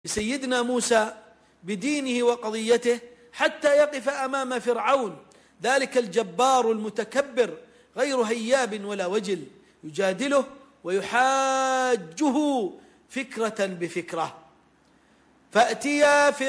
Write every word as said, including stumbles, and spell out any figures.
سيدنا موسى بدينه وقضيته حتى يقف أمام فرعون ذلك الجبار المتكبر غير هياب ولا وجل، يجادله ويحاجه فكرة بفكرة. فأتيا